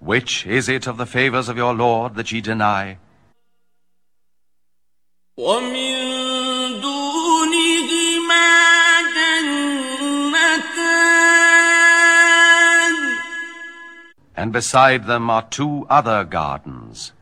Which is it of the favors of your Lord that ye deny? وَمِن دُونِهِمَا جَنَّتَانِ And beside them are two other gardens.